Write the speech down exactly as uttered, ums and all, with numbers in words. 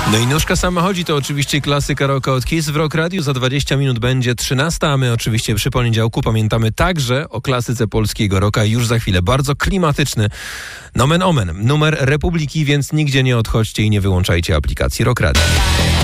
No i nóżka sama chodzi, to oczywiście klasyka rocka od Kiss w Rock Radio. Za dwadzieścia minut będzie trzynasta, a my oczywiście przy poniedziałku pamiętamy także o klasyce polskiego rocka i już za chwilę bardzo klimatyczny Nomen Omen, numer Republiki, więc nigdzie nie odchodźcie i nie wyłączajcie aplikacji Rock Radio.